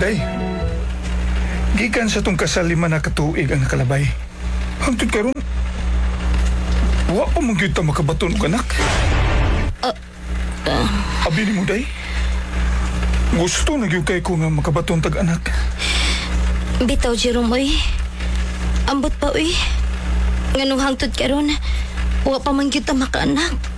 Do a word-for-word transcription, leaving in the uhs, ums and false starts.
Day, gikan sa tong kasal lima na katuig ang nakalabay. Hangtod karon, wa pa mong kita makabaton og anak. Uh, uh, Abi ni mo, Day. Gusto na gyud kay ko nga makabaton tag anak. Bitaw, Jerome, uy. Ambot pa, uy. Nganong hangtod karon, wa pa man gyud ta makaanak.